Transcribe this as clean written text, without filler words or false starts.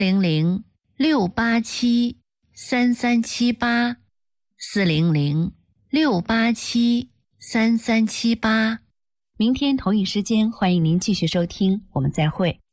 400-687-3378，400-687-3378。明天同一时间，欢迎您继续收听，我们再会。